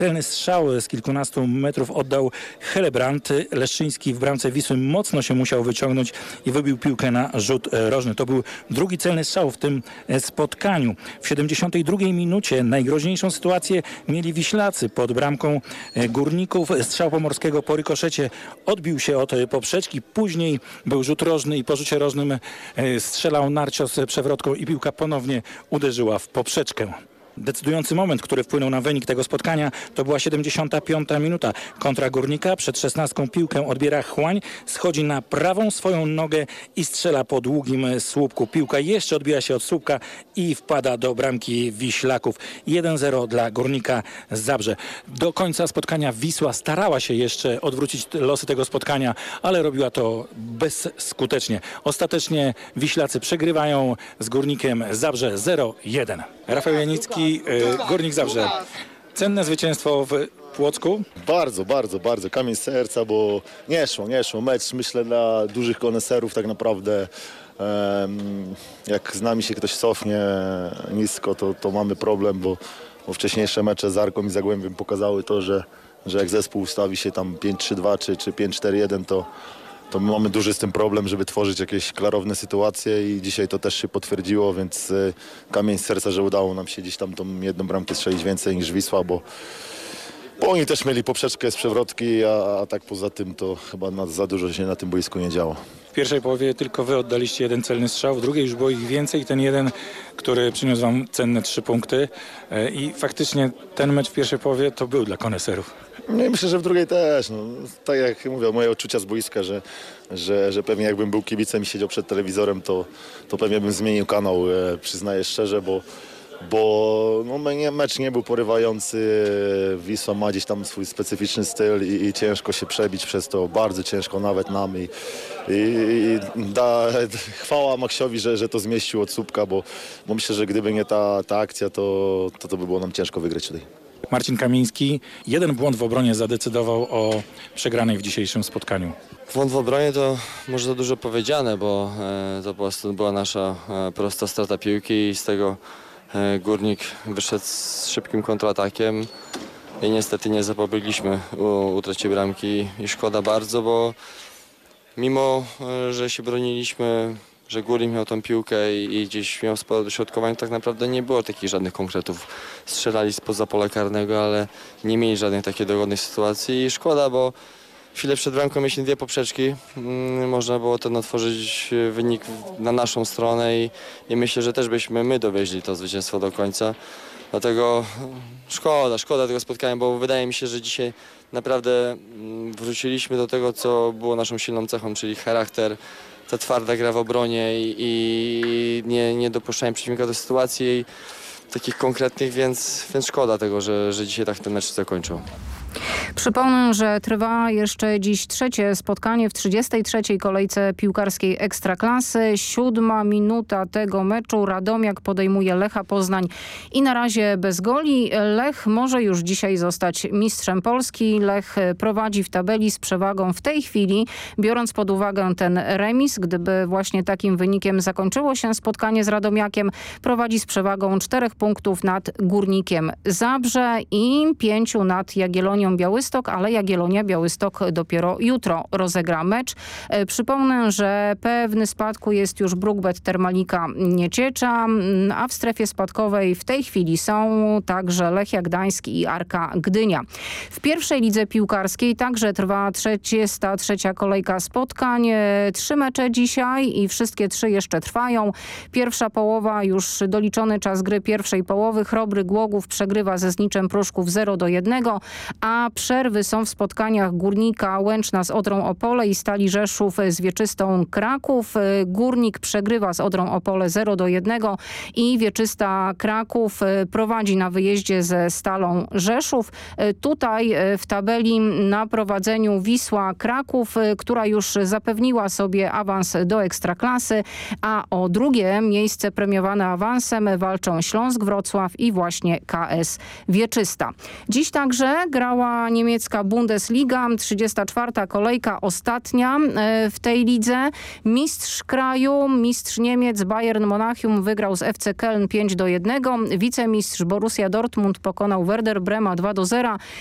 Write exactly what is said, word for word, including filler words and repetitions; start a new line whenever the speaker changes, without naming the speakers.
Celny strzał z kilkunastu metrów oddał Helebrand. Leszczyński w bramce Wisły mocno się musiał wyciągnąć i wybił piłkę na rzut rożny. To był drugi celny strzał w tym spotkaniu. W siedemdziesiątej drugiej minucie najgroźniejszą sytuację mieli Wiślacy pod bramką Górników. Strzał Pomorskiego po rykoszecie odbił się od poprzeczki. Później był rzut rożny i po rzucie rożnym strzelał Narcios przewrotką i piłka ponownie uderzyła w poprzeczkę. Decydujący moment, który wpłynął na wynik tego spotkania, to była siedemdziesiąta piąta minuta. Kontra Górnika, przed szesnastką piłkę odbiera Chłań, schodzi na prawą swoją nogę i strzela po długim słupku. Piłka jeszcze odbija się od słupka i wpada do bramki Wiślaków. jeden zero dla Górnika Zabrze. Do końca spotkania Wisła starała się jeszcze odwrócić losy tego spotkania, ale robiła to bezskutecznie. Ostatecznie Wiślacy przegrywają z Górnikiem Zabrze zero jeden. Rafał Janicki, Górnik Zabrze. Cenne zwycięstwo w Płocku?
Bardzo, bardzo, bardzo. Kamień z serca, bo nie szło, nie szło. Mecz, myślę, dla dużych koneserów tak naprawdę. Um, jak z nami się ktoś cofnie nisko, to, to mamy problem, bo, bo wcześniejsze mecze z Arką i Zagłębiem pokazały to, że, że jak zespół ustawi się tam pięć trzy dwa czy, czy pięć cztery jeden, to to my mamy duży z tym problem, żeby tworzyć jakieś klarowne sytuacje i dzisiaj to też się potwierdziło, więc y, kamień z serca, że udało nam się gdzieś tam tą jedną bramkę strzelić więcej niż Wisła, bo, bo oni też mieli poprzeczkę z przewrotki, a, a tak poza tym to chyba na, za dużo się na tym boisku nie działo.
W pierwszej połowie tylko wy oddaliście jeden celny strzał, w drugiej już było ich więcej. Ten jeden, który przyniósł wam cenne trzy punkty i faktycznie ten mecz w pierwszej połowie to był dla koneserów.
No i myślę, że w drugiej też. No, tak jak mówię, moje odczucia z boiska, że, że, że pewnie jakbym był kibicem i siedział przed telewizorem, to, to pewnie bym zmienił kanał, e, przyznaję szczerze, bo, bo no, mecz nie był porywający. Wisła ma gdzieś tam swój specyficzny styl i, i ciężko się przebić przez to, bardzo ciężko nawet nam. I, i, i da, chwała Maksiowi, że, że to zmieścił od słupka, bo, bo myślę, że gdyby nie ta, ta akcja, to, to, to by było nam ciężko wygrać tutaj.
Marcin Kamiński, jeden błąd w obronie zadecydował o przegranej w dzisiejszym spotkaniu.
Błąd w obronie to może za dużo powiedziane, bo e, to po prostu była nasza e, prosta strata piłki i z tego e, Górnik wyszedł z szybkim kontratakiem i niestety nie zapobiegliśmy u, utracie bramki i szkoda bardzo, bo mimo, e, że się broniliśmy, że Górnik miał tą piłkę i, i gdzieś miał sporo dośrodkowań, tak naprawdę nie było takich żadnych konkretów. Strzelali spoza pola karnego, ale nie mieli żadnej takiej dogodnej sytuacji i szkoda, bo chwilę przed bramką mieliśmy dwie poprzeczki. Mm, można było ten otworzyć wynik na naszą stronę i, i myślę, że też byśmy my dowieźli to zwycięstwo do końca. Dlatego szkoda, szkoda tego spotkania, bo wydaje mi się, że dzisiaj naprawdę wróciliśmy do tego, co było naszą silną cechą, czyli charakter, ta twarda gra w obronie i, i nie, nie dopuszczałem przeciwnika do sytuacji takich konkretnych, więc, więc szkoda tego, że, że dzisiaj tak ten mecz zakończył.
Przypomnę, że trwa jeszcze dziś trzecie spotkanie w trzydziestej trzeciej kolejce piłkarskiej Ekstraklasy. Siódma minuta tego meczu. Radomiak podejmuje Lecha Poznań i na razie bez goli. Lech może już dzisiaj zostać mistrzem Polski. Lech prowadzi w tabeli z przewagą w tej chwili, biorąc pod uwagę ten remis. Gdyby właśnie takim wynikiem zakończyło się spotkanie z Radomiakiem, prowadzi z przewagą czterech punktów nad Górnikiem Zabrze i pięciu nad Jagiellonią Białystok, ale Jagiellonia Białystok dopiero jutro rozegra mecz. E, przypomnę, że pewny spadku jest już Brukbet Termalika Nieciecza, a w strefie spadkowej w tej chwili są także Lechia Gdańsk i Arka Gdynia. W pierwszej lidze piłkarskiej także trwa trzydziesta trzecia kolejka spotkań. Trzy mecze dzisiaj i wszystkie trzy jeszcze trwają. Pierwsza połowa, już doliczony czas gry pierwszej połowy. Chrobry Głogów przegrywa ze Zniczem Pruszków zero do jednego, a przerwy są w spotkaniach Górnika Łęczna z Odrą Opole i Stali Rzeszów z Wieczystą Kraków. Górnik przegrywa z Odrą Opole zero do jednego i Wieczysta Kraków prowadzi na wyjeździe ze Stalą Rzeszów. Tutaj w tabeli na prowadzeniu Wisła Kraków, która już zapewniła sobie awans do Ekstraklasy, a o drugie miejsce premiowane awansem walczą Śląsk Wrocław i właśnie K S Wieczysta. Dziś także grała nie niemiecka Bundesliga, trzydziesta czwarta kolejka, ostatnia w tej lidze. Mistrz kraju, mistrz Niemiec Bayern Monachium wygrał z F C Köln pięć do jednego. Wicemistrz Borussia Dortmund pokonał Werder Brema dwa do zera.